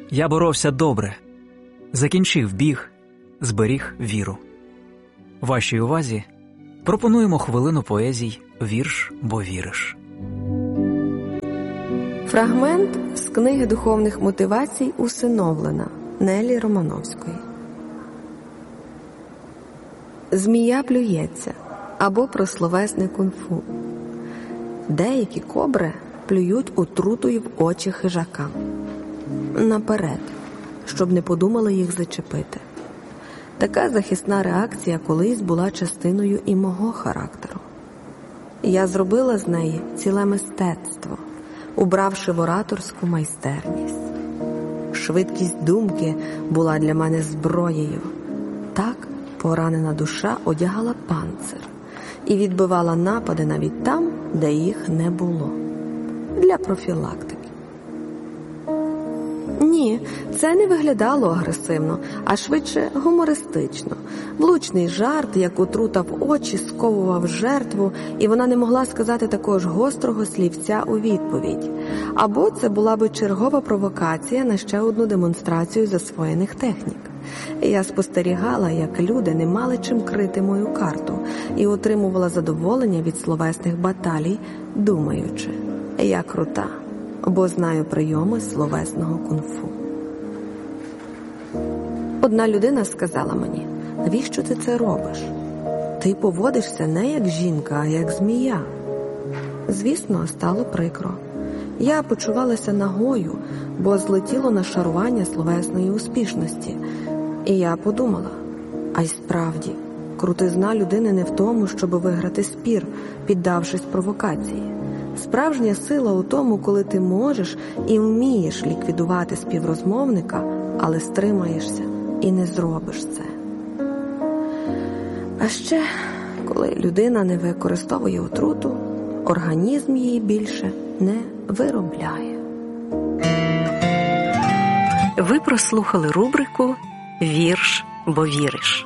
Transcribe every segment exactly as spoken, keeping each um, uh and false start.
Я боровся добре, закінчив біг, зберіг віру. Вашій увазі пропонуємо хвилину поезій «Вірш, бо віриш». Фрагмент з книги духовних мотивацій «Усиновлена» Неллі Романовської. Змія плюється або про словесне кунг-фу. Деякі кобри плюють отрутою в очі хижакам. Наперед, щоб не подумали їх зачепити. Така захисна реакція колись була частиною і мого характеру. Я зробила з неї ціле мистецтво, убравши в ораторську майстерність. Швидкість думки була для мене зброєю. Так поранена душа одягала панцир і відбивала напади навіть там, де їх не було. Для профілактики. Ні, це не виглядало агресивно, а швидше гумористично. Влучний жарт, як отрута в очі, сковував жертву, і вона не могла сказати такого ж гострого слівця у відповідь. Або це була би чергова провокація на ще одну демонстрацію засвоєних технік. Я спостерігала, як люди не мали чим крити мою карту, і отримувала задоволення від словесних баталій, думаючи, я крута, бо знаю прийоми словесного кунг-фу. Одна людина сказала мені, навіщо ти це робиш? Ти поводишся не як жінка, а як змія. Звісно, стало прикро. Я почувалася нагою, бо злетіло нашарування словесної успішності. І я подумала, а й справді, крутизна людини не в тому, щоб виграти спір, піддавшись провокації. Справжня сила у тому, коли ти можеш і вмієш ліквідувати співрозмовника, але стримаєшся і не зробиш це. А ще, коли людина не використовує отруту, організм її більше не виробляє. Ви прослухали рубрику «Вірш, бо віриш».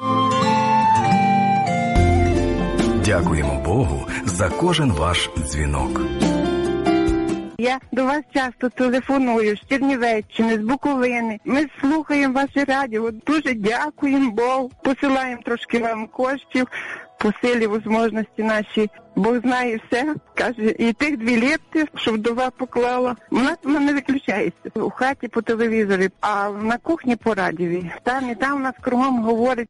Дякуємо Богу за кожен ваш дзвінок. Я до вас часто телефоную з Чернівеччини, з Буковини. Ми слухаємо ваше радіо. Дуже дякуємо Богу. Посилаємо трошки вам коштів по силі можливості наші. Бог знає все. Каже, і тих дві ліпти, що вдова поклала. У нас вона не виключається. У хаті по телевізорі, а на кухні по радіо. Там і там у нас кругом говорить.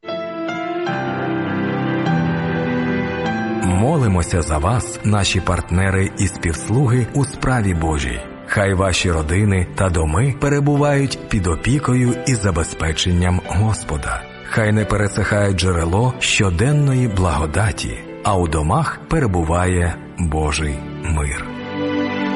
Молимося за вас, наші партнери і співслуги у справі Божій. Хай ваші родини та доми перебувають під опікою і забезпеченням Господа. Хай не пересихає джерело щоденної благодаті, а у домах перебуває Божий мир.